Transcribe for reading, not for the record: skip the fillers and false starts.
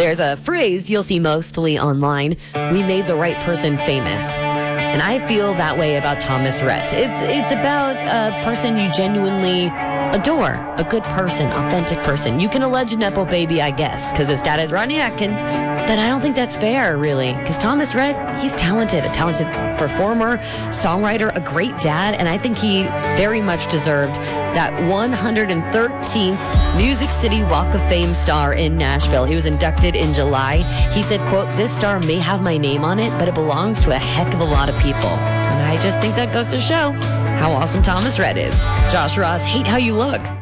there's a phrase you'll see mostly online: we made the right person famous. And I feel that way about Thomas Rhett. It's about a person you genuinely adore, a good person, authentic person. You can allege a Nepo baby, I guess, because his dad is Rodney Atkins, but I don't think that's fair, really, because Thomas Rhett, he's talented, a talented performer, songwriter, a great dad, and I think he very much deserved that 113th Music City Walk of Fame star in Nashville. He was inducted in July. He said, quote, "This star may have my name on it, but it belongs to a heck of a lot of people." And I just think that goes to show how awesome Thomas Rhett is. Josh Ross, hate how you look.